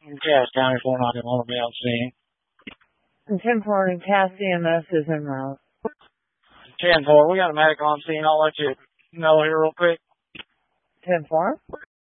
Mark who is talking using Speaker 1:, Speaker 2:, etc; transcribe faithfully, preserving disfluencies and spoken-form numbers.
Speaker 1: Cass County, four ninety-one will be on scene.
Speaker 2: And ten four and Cass E M S is en route.
Speaker 1: ten four, we got a medic on scene. I'll let you know here real quick.
Speaker 2: ten four?